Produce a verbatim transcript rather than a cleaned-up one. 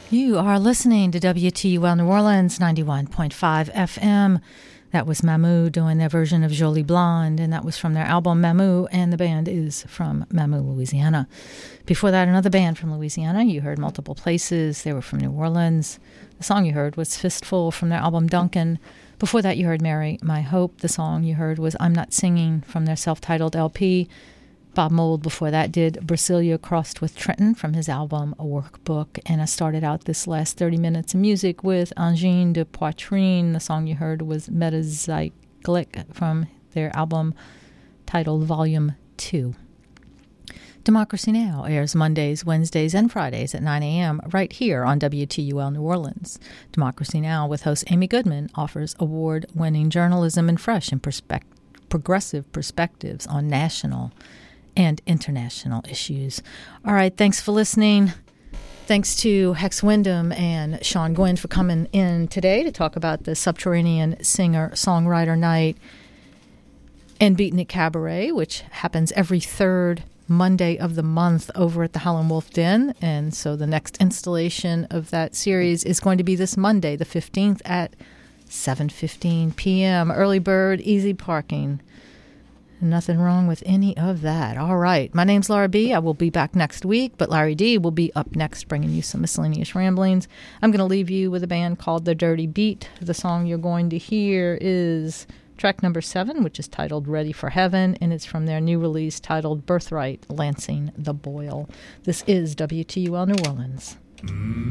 You are listening to W T U L New Orleans, ninety-one point five F M. That was Mamou doing their version of Jolie Blonde, and that was from their album Mamou, and the band is from Mamou, Louisiana. Before that, another band from Louisiana. You heard Multiple Places. They were from New Orleans. The song you heard was Fistful from their album Duncan. Before that, you heard Mary My Hope. The song you heard was I'm Not Singing from their self-titled L P. Bob Mould before that did Brasilia Crossed with Trenton from his album A Workbook. And I started out this last thirty minutes of music with Angine de Poitrine. The song you heard was Metazyclic from their album titled Volume two. Democracy Now! Airs Mondays, Wednesdays, and Fridays at nine a.m. right here on W T U L New Orleans. Democracy Now! With host Amy Goodman offers award-winning journalism and fresh and perspec- progressive perspectives on national and international issues. All right, thanks for listening. Thanks to Hex Wyndham and Sean Gwynn for coming in today to talk about the Subterranean Singer-Songwriter Night and Beatnik Cabaret, which happens every third Monday of the month over at the Howlin' Wolf Den. And so the next installation of that series is going to be this Monday, the fifteenth at seven fifteen p.m. Early bird, easy parking. Nothing wrong with any of that. All right. My name's Laura B. I will be back next week, but Larry D. will be up next bringing you some miscellaneous ramblings. I'm going to leave you with a band called The Dirty Beat. The song you're going to hear is track number seven, which is titled Ready for Heaven, and it's from their new release titled Birthright, Lancing the Boil. This is W T U L New Orleans. Mm.